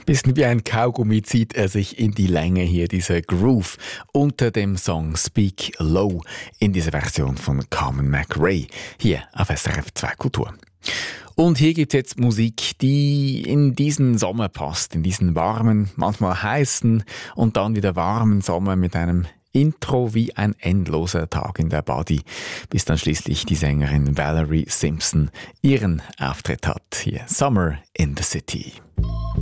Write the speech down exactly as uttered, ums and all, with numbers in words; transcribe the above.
bisschen wie ein Kaugummi zieht er sich in die Länge hier, dieser Groove unter dem Song Speak Low in dieser Version von Carmen McRae hier auf S R F zwei Kultur. Und hier gibt es jetzt Musik, die in diesen Sommer passt, in diesen warmen, manchmal heißen und dann wieder warmen Sommer mit einem Intro wie ein endloser Tag in der Body, bis dann schließlich die Sängerin Valerie Simpson ihren Auftritt hat. Hier Summer in the City.